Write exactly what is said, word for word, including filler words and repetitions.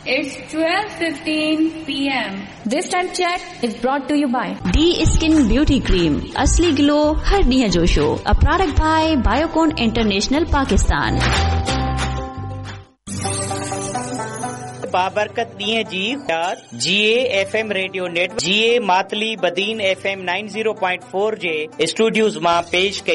It's twelve fifteen p m This time check is brought to you by D Skin Beauty Cream. असली glow हर ॾींहुं जो show. A product by Biocon International Pakistan. बाबरकत ॾींहं जी याद जीए FM radio network जीए Matali Badin FM ninety point four जे Studios मां पेश कई